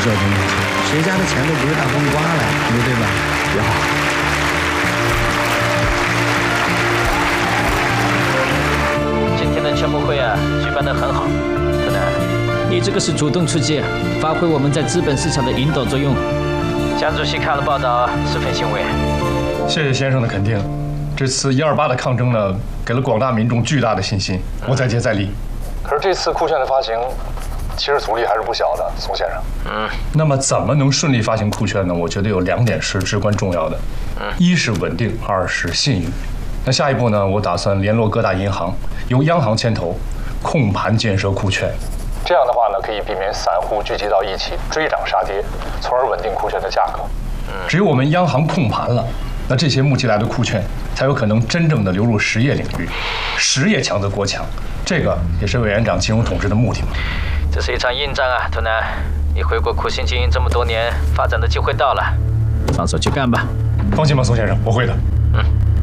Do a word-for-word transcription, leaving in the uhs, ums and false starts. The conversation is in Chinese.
这东西，谁家的钱都不是大风刮来的，你说对吧？也好。 今天的全部会啊，举办得很好，特南，你这个是主动出击，发挥我们在资本市场的引导作用。江主席看了报道，十分欣慰。 谢谢先生的肯定。这次一二八的抗争呢，给了广大民众巨大的信心，我再接再厉。 可是这次酷券的发行，其实阻力还是不小的，宋先生。 嗯。 那么怎么能顺利发行酷券呢？我觉得有两点是至关重要的， 嗯， 一是稳定，二是信誉。那下一步呢，我打算联络各大银行，由央行牵头，控盘建设酷券。 这样的话呢，可以避免散户聚集到一起追涨杀跌，从而稳定酷券的价格。 嗯，只有我们央行控盘了，那这些募集来的酷券才有可能真正的流入实业领域，实业强则国强，这个也是委员长金融统治的目的嘛。 这是一场硬仗啊，图南，你回国苦心经营这么多年，发展的机会到了，放手去干吧。 放心吧，宋先生，我会的。 嗯。